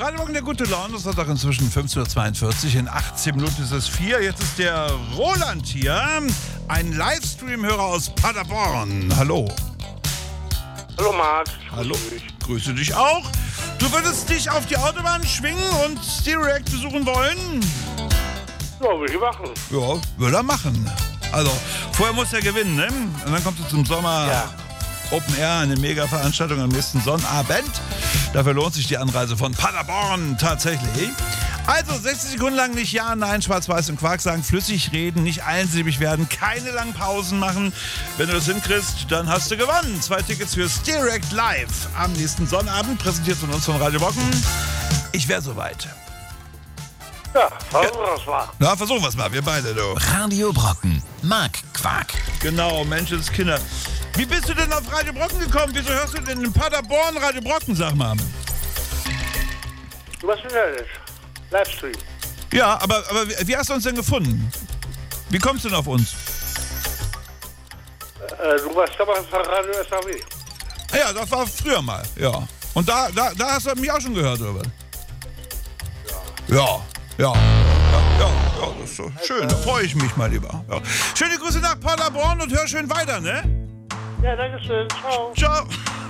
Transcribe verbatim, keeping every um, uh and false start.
Radio Morgen, der gute Laune. Das hat auch inzwischen fünfzehn Uhr zweiundvierzig. In achtzehn Minuten ist es vier. Jetzt ist der Roland hier. Ein Livestream-Hörer aus Paderborn. Hallo. Hallo Marc. Hallo. Grüße dich auch. Du würdest dich auf die Autobahn schwingen und Stereo React besuchen wollen? Ja, will ich machen. Ja, würde er machen. Also, vorher muss er gewinnen, ne? Und dann kommt er zum Sommer Ja. Open Air, eine Mega-Veranstaltung am nächsten Sonnabend. Dafür lohnt sich die Anreise von Paderborn tatsächlich. Also, sechzig Sekunden lang nicht Ja, Nein, Schwarz-Weiß und Quark sagen, flüssig reden, nicht einsilbig werden, keine langen Pausen machen. Wenn du das hinkriegst, dann hast du gewonnen. Zwei Tickets für Stereo React Live am nächsten Sonnabend, präsentiert von uns von Radio Brocken. Ich wäre soweit. Ja, versuchen wir es mal. Na, versuchen wir es mal, wir beide, du. Radio Brocken. Marc Quark. Genau, Menschenskinder. Wie bist du denn auf Radio Brocken gekommen? Wieso hörst du denn in Paderborn Radio Brocken, sag mal? Was ist denn das? Livestream. Ja, aber, aber wie wie hast du uns denn gefunden? Wie kommst du denn auf uns? Äh, du warst damals von Radio S A W. Ah ja, das war früher mal, ja. Und da, da, da hast du mich auch schon gehört, oder was? Ja. Ja, ja. Ja, ja, das ist so schön, da freue ich mich mal lieber. Ja. Schöne Grüße nach Paderborn und hör schön weiter, ne? Ja, danke schön. Ciao. Ciao.